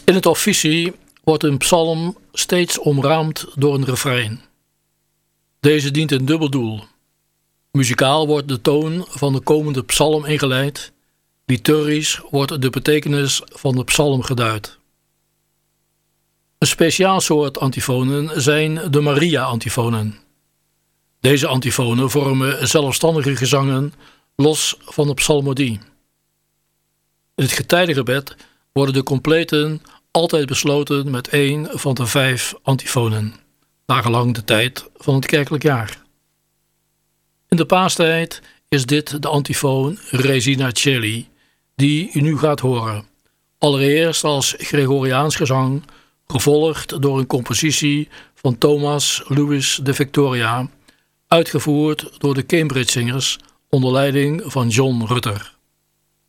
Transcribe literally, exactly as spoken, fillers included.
In het officie wordt een psalm steeds omraamd door een refrein. Deze dient een dubbel doel. Muzikaal wordt de toon van de komende psalm ingeleid. Liturgisch wordt de betekenis van de psalm geduid. Een speciaal soort antifonen zijn de Maria-antifonen. Deze antifonen vormen zelfstandige gezangen los van de psalmodie. In het getijdengebed worden de completen altijd besloten met één van de vijf antifonen, nagelang de tijd van het kerkelijk jaar. In de paastijd is dit de antifoon Regina Coeli, die u nu gaat horen. Allereerst als Gregoriaans gezang, gevolgd door een compositie van Thomas Louis de Victoria, uitgevoerd door de Cambridge Zingers onder leiding van John Rutter.